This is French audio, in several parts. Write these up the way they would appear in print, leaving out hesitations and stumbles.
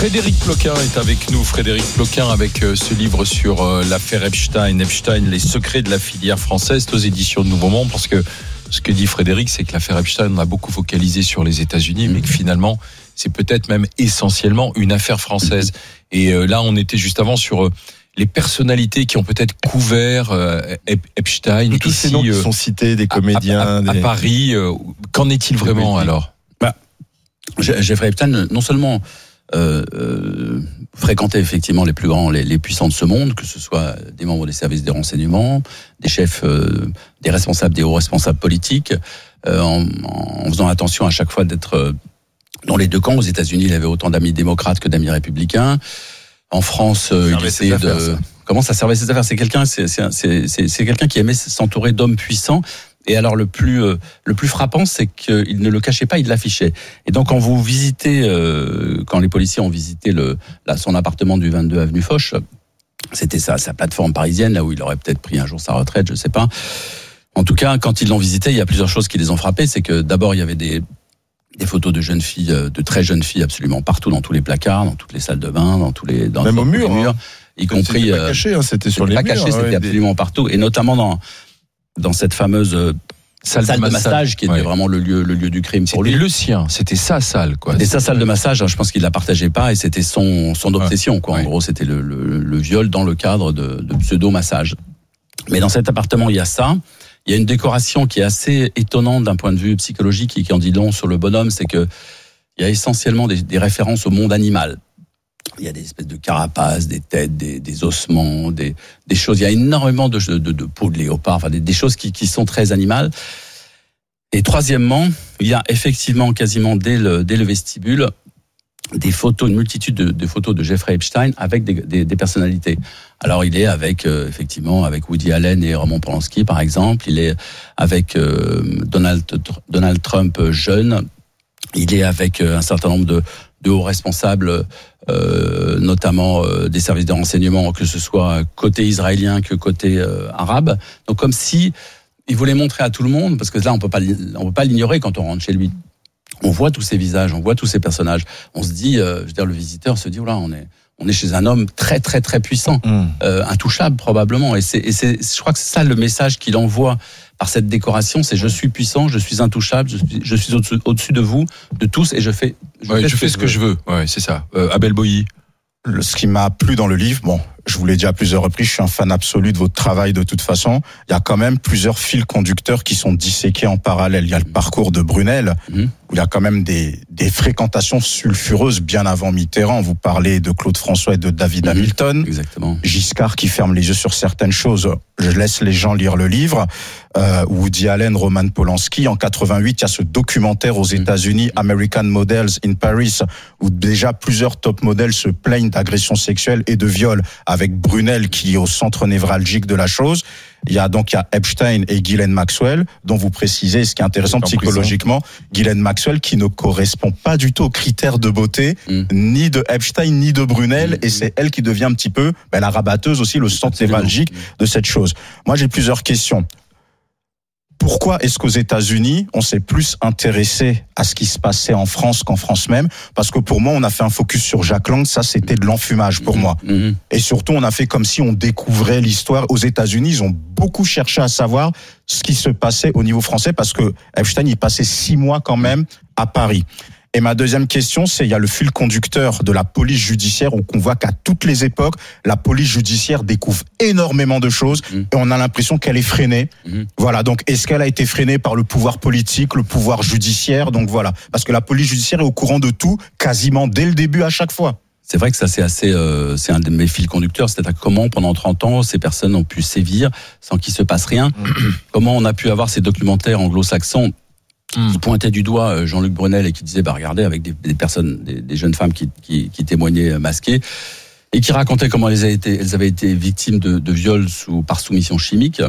Frédéric Ploquin est avec nous. Frédéric Ploquin avec ce livre sur l'affaire Epstein, les secrets de la filière française, aux éditions de Nouveau Monde, parce que ce que dit Frédéric, c'est que l'affaire Epstein, on a beaucoup focalisé sur les États-Unis, mais que finalement, c'est peut-être même essentiellement une affaire française. Et là, on était juste avant sur les personnalités qui ont peut-être couvert Epstein. Tous ces noms qui sont cités, des comédiens. À Paris, qu'en est-il vraiment alors ? Jeffrey Epstein, non seulement fréquentait effectivement les plus grands, les puissants de ce monde, que ce soit des membres des services des renseignements, des chefs, des responsables, des hauts responsables politiques, en faisant attention à chaque fois d'être dans les deux camps. Aux États-Unis, il avait autant d'amis démocrates que d'amis républicains. En France, il essayait de... Comment ça servait ses affaires ? C'est quelqu'un qui aimait s'entourer d'hommes puissants. Et alors le plus frappant, c'est qu'il ne le cachait pas, il l'affichait. Et donc quand vous visitez, quand les policiers ont visité son appartement du 22 avenue Foch, c'était sa plateforme parisienne, là où il aurait peut-être pris un jour sa retraite, je sais pas. En tout cas, quand ils l'ont visité, il y a plusieurs choses qui les ont frappés. C'est que d'abord il y avait des photos de jeunes filles, de très jeunes filles, absolument partout, dans tous les placards, dans toutes les salles de bain, même au mur, y compris. C'était pas caché, c'était sur les murs. Pas caché, c'était absolument partout, et notamment dans cette fameuse salle de massage qui était vraiment le lieu du crime pour lui. C'était le sien, c'était sa salle, quoi. C'était sa salle de massage. Je pense qu'il la partageait pas, et c'était son obsession, quoi. En gros, c'était le viol dans le cadre de pseudo-massage. Mais dans cet appartement, il y a ça. Il y a une décoration qui est assez étonnante d'un point de vue psychologique et qui en dit long sur le bonhomme, c'est que il y a essentiellement des références au monde animal. Il y a des espèces de carapaces, des têtes, des ossements, des choses. Il y a énormément de peau de léopard, enfin des choses qui sont très animales. Et troisièmement, il y a effectivement quasiment dès le vestibule des photos, une multitude de photos de Jeffrey Epstein avec des personnalités. Alors il est avec effectivement avec Woody Allen et Roman Polanski par exemple. Il est avec Donald Trump jeune. Il est avec un certain nombre de hauts responsables, notamment des services de renseignement, que ce soit côté israélien que côté arabe. Donc comme si il voulait montrer à tout le monde, parce que là on peut pas l'ignorer quand on rentre chez lui. On voit tous ces visages, on voit tous ces personnages. On se dit, le visiteur se dit, oh là, on est chez un homme très très très puissant, intouchable probablement. Et je crois que c'est ça le message qu'il envoie par cette décoration, c'est je suis puissant, je suis intouchable, je suis au-dessus de vous, de tous, et je fais ce que je veux. Ouais, c'est ça. Abel Boilly. Ce qui m'a plu dans le livre, je vous l'ai dit à plusieurs reprises, je suis un fan absolu de votre travail de toute façon. Il y a quand même plusieurs fils conducteurs qui sont disséqués en parallèle. Il y a le parcours de Brunel, où il y a quand même des fréquentations sulfureuses bien avant Mitterrand. Vous parlez de Claude François et de David Hamilton. Exactement. Giscard qui ferme les yeux sur certaines choses. Je laisse les gens lire le livre. Woody Allen, Roman Polanski. En 88, il y a ce documentaire aux États-Unis, American Models in Paris, où déjà plusieurs top modèles se plaignent d'agressions sexuelles et de viols, avec Brunel qui est au centre névralgique de la chose. Il y a Epstein et Ghislaine Maxwell, dont vous précisez, ce qui est intéressant psychologiquement, Ghislaine Maxwell qui ne correspond pas du tout aux critères de beauté, ni de Epstein, ni de Brunel, et c'est elle qui devient un petit peu la rabatteuse aussi, le centre névralgique de cette chose. Moi, j'ai plusieurs questions. Pourquoi est-ce qu'aux États-Unis, on s'est plus intéressé à ce qui se passait en France qu'en France même ? Parce que pour moi, on a fait un focus sur Jack Lang, ça c'était de l'enfumage pour moi. Et surtout, on a fait comme si on découvrait l'histoire. Aux États-Unis, ils ont beaucoup cherché à savoir ce qui se passait au niveau français, parce que Epstein, il passait 6 mois quand même à Paris. Et ma deuxième question, c'est il y a le fil conducteur de la police judiciaire, où on voit qu'à toutes les époques, la police judiciaire découvre énormément de choses et on a l'impression qu'elle est freinée. Voilà, donc est-ce qu'elle a été freinée par le pouvoir politique, le pouvoir judiciaire ? Donc voilà, parce que la police judiciaire est au courant de tout, quasiment dès le début à chaque fois. C'est vrai que ça c'est un de mes fils conducteurs, c'est-à-dire comment pendant 30 ans ces personnes ont pu sévir sans qu'il se passe rien. Comment on a pu avoir ces documentaires anglo-saxons qui pointait du doigt Jean-Luc Brunel et qui disait regardez, avec des personnes, des jeunes femmes qui témoignaient masquées et qui racontaient comment elles avaient été victimes de viols par soumission chimique.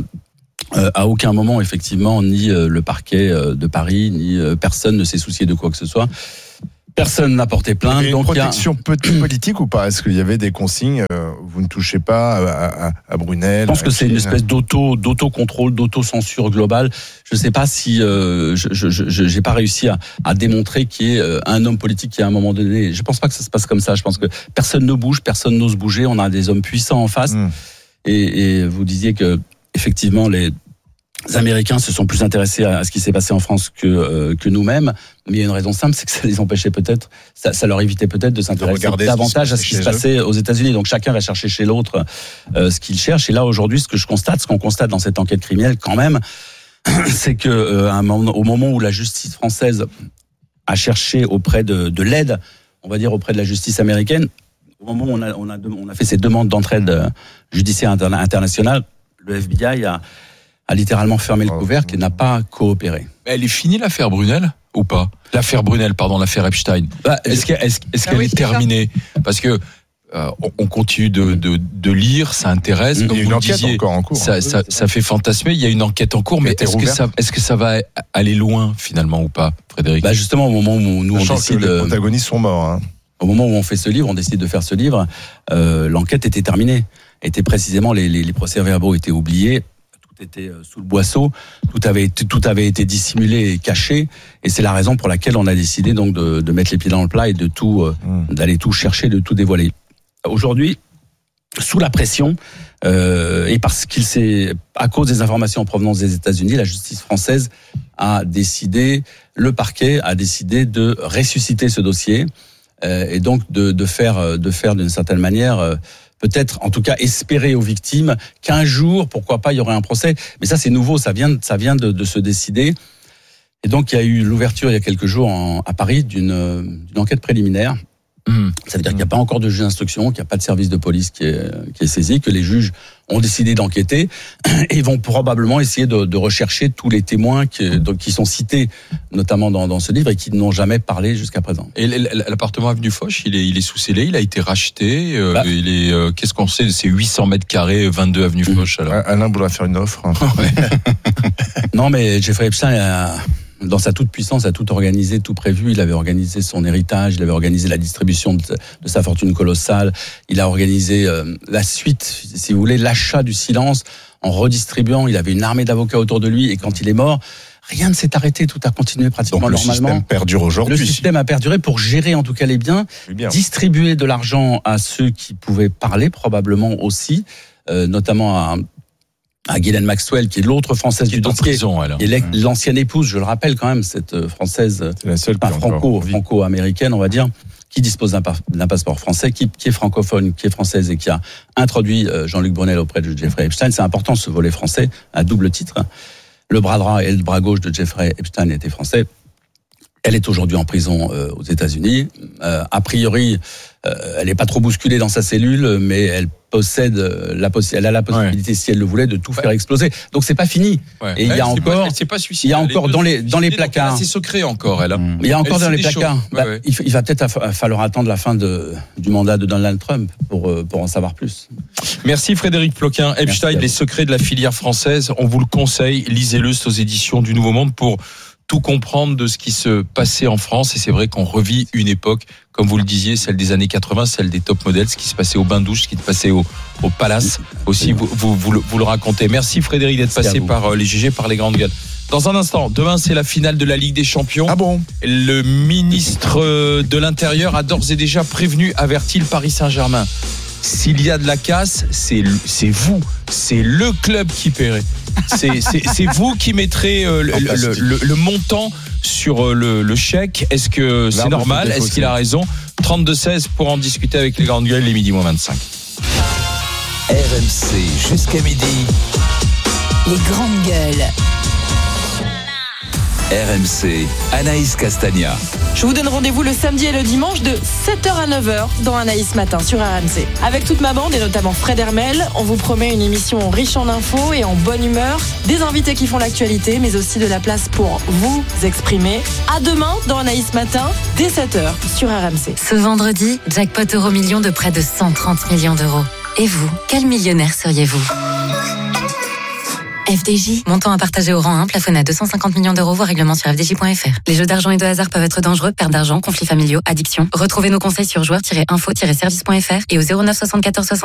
À aucun moment effectivement ni le parquet de Paris ni personne ne s'est soucié de quoi que ce soit. Personne n'a porté plainte. Il y a une protection politique ou pas? Est-ce qu'il y avait des consignes, vous ne touchez pas à Brunel? Je pense que c'est une espèce d'auto-contrôle, d'auto-censure globale. Je ne sais pas si j'ai pas réussi à démontrer qu'il y ait un homme politique qui à un moment donné. Je ne pense pas que ça se passe comme ça. Je pense que personne ne bouge, personne n'ose bouger. On a des hommes puissants en face. Et vous disiez que effectivement les Américains se sont plus intéressés à ce qui s'est passé en France que nous-mêmes, mais il y a une raison simple, c'est que ça les empêchait peut-être, ça leur évitait peut-être de s'intéresser davantage à ce qui se passait aux États-Unis. Donc chacun va chercher chez l'autre ce qu'il cherche. Et là aujourd'hui, ce qu'on constate dans cette enquête criminelle quand même, c'est que au moment où la justice française a cherché auprès de l'aide, on va dire auprès de la justice américaine, au moment où on a fait ces demandes d'entraide judiciaire internationale, le FBI a littéralement fermé le couvercle et n'a pas coopéré. Elle est finie l'affaire Brunel ou pas? L'affaire Epstein. Est-ce qu'elle est terminée? Parce que on continue de lire, ça intéresse. Il y a une enquête disiez, encore en cours. Ça fait fantasmer. Il y a une enquête en cours, mais est-ce que ça va aller loin finalement ou pas, Frédéric? Justement, au moment où nous on décide, que les protagonistes sont morts. Hein. Au moment où on fait ce livre, on décide de faire ce livre, l'enquête était terminée. Était précisément les procès-verbaux étaient oubliés. Était sous le boisseau, tout avait été dissimulé et caché, et c'est la raison pour laquelle on a décidé donc de mettre les pieds dans le plat et d'aller tout chercher, de tout dévoiler. Aujourd'hui, sous la pression, et parce à cause des informations en provenance des États-Unis, la justice française le parquet a décidé de ressusciter ce dossier, et donc de faire d'une certaine manière, peut-être, en tout cas, espérer aux victimes qu'un jour, pourquoi pas, il y aurait un procès. Mais ça, c'est nouveau, ça vient de se décider. Et donc, il y a eu l'ouverture, il y a quelques jours, à Paris, d'une enquête préliminaire. Ça veut dire qu'il n'y a pas encore de juge d'instruction, qu'il n'y a pas de service de police qui est saisi, que les juges ont décidé d'enquêter et vont probablement essayer de rechercher tous les témoins qui sont cités, notamment dans ce livre, et qui n'ont jamais parlé jusqu'à présent. Et l'appartement avenue Foch, il est sous scellé, il a été racheté. Qu'est-ce qu'on sait de ces 800 mètres carrés, 22 avenue Foch alors? Alain voudra faire une offre. Hein. Non, mais Jeffrey Epstein dans sa toute puissance, a tout organisé, tout prévu. Il avait organisé son héritage, il avait organisé la distribution de sa fortune colossale. Il a organisé la suite, si vous voulez, l'achat du silence en redistribuant. Il avait une armée d'avocats autour de lui, et quand il est mort, rien ne s'est arrêté, tout a continué pratiquement donc, normalement. Le système perdure aujourd'hui. Le système a perduré pour gérer en tout cas les biens, distribuer de l'argent à ceux qui pouvaient parler probablement aussi, notamment à Ghislaine Maxwell, qui est l'autre Française du dossier, et l'ancienne épouse, je le rappelle quand même, cette Française franco-américaine, on va dire, qui dispose d'un passeport français, qui est francophone, qui est française et qui a introduit Jean-Luc Brunel auprès de Jeffrey Epstein. C'est important, ce volet français, à double titre. Le bras droit et le bras gauche de Jeffrey Epstein étaient français. Elle est aujourd'hui en prison aux États-Unis. A priori, elle n'est pas trop bousculée dans sa cellule, mais elle a la possibilité, si elle le voulait, de tout faire exploser. Donc c'est pas fini. Et il y a encore, dans les placards. C'est secret encore, elle. Il y a encore dans les placards. Il va peut-être falloir attendre la fin du mandat de Donald Trump pour en savoir plus. Merci Frédéric Ploquin. Epstein, les secrets de la filière française. On vous le conseille. Lisez-le, c'est aux éditions du Nouveau Monde pour tout comprendre de ce qui se passait en France. Et c'est vrai qu'on revit une époque, comme vous le disiez, celle des années 80, celle des top models, ce qui se passait au bain-douche, ce qui se passait au Palace. Aussi, vous le racontez. Merci Frédéric d'être passé par les GG, par les grandes gueules. Dans un instant, demain c'est la finale de la Ligue des Champions. Ah bon? Le ministre de l'Intérieur a d'ores et déjà averti le Paris Saint-Germain. S'il y a de la casse, c'est vous, c'est le club qui paierait. C'est vous qui mettrez le montant sur le chèque. Est-ce que c'est normal? Est-ce qu'il a raison? 32-16 pour en discuter avec les grandes gueules, les midi moins 25. RMC jusqu'à midi. Les grandes gueules. RMC, Anaïs Castagna. Je vous donne rendez-vous le samedi et le dimanche de 7h à 9h dans Anaïs Matin sur RMC. Avec toute ma bande et notamment Fred Hermel, on vous promet une émission riche en infos et en bonne humeur, des invités qui font l'actualité, mais aussi de la place pour vous exprimer. À demain dans Anaïs Matin, dès 7h sur RMC. Ce vendredi, jackpot Euro-Million de près de 130 millions d'euros. Et vous, quel millionnaire seriez-vous ? FDJ. Montant à partager au rang 1, plafonné à 250 millions d'euros, voire règlement sur FDJ.fr. Les jeux d'argent et de hasard peuvent être dangereux, perte d'argent, conflits familiaux, addiction. Retrouvez nos conseils sur joueurs-info-service.fr et au 09 74 60